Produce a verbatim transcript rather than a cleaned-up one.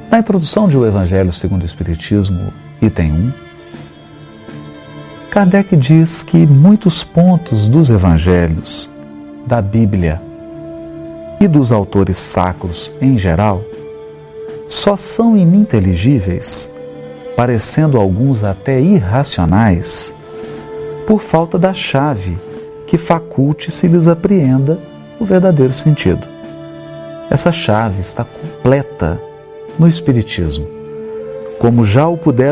Na introdução de O Evangelho segundo o Espiritismo, item um, Kardec diz que muitos pontos dos Evangelhos, da Bíblia e dos autores sacros em geral, só são ininteligíveis, parecendo alguns até irracionais, por falta da chave que faculte se lhes apreenda o verdadeiro sentido. Essa chave está completa no Espiritismo, como já o puderam